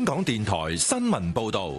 香港電台新聞報道。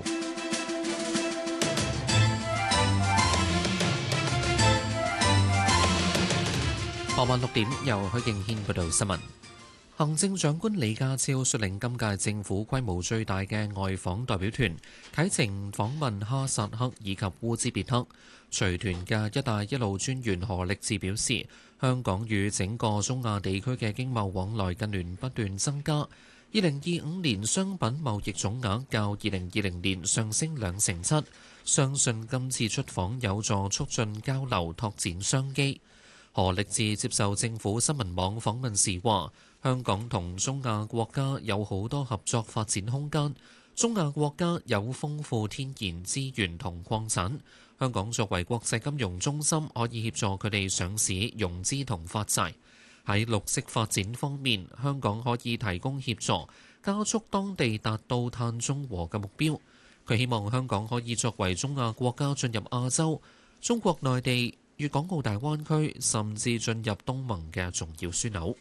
傍晚6點，由許敬軒報道新聞。行政長官李家超率領今屆政府規模最大嘅外訪代表團，啟程訪問哈薩克以及烏茲別克。隨團嘅「一帶一路」專員何力智表示，香港與整個中亞地區嘅經貿往來近年不斷增加。2025年商品貿易總額較2020年上升2成7，相信今次出訪有助促進交流，拓展商機。何力智接受政府新聞網訪問時話，香港同中亞國家有好多合作發展空間，中亞國家有豐富天然資源同礦產，香港作為國際金融中心，可以協助佢哋上市、融資同發債。喺綠色發展方面，香港可以提供協助，加速當地達到碳中和嘅目標。佢希望香港可以作為中亞國家進入亞洲、中國內地、粵港澳大灣區，甚至進入東盟嘅重要樞紐。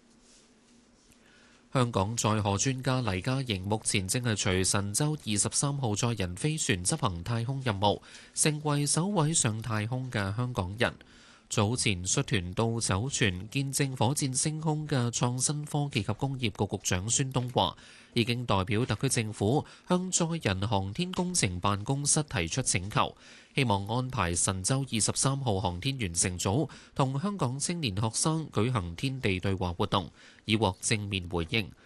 香港載荷專家黎嘉瑩目前正係隨神舟23號載人飛船執行太空任務，成為首位上太空嘅香港人。早前率團到酒泉見證火箭升空嘅創新科技及工業局局長孫東話，已經代表特區政府向載人航天工程辦公室提出請求，希望安排神舟23號航天員乘組同香港青年學生舉行天地對話活動，以獲正面回應。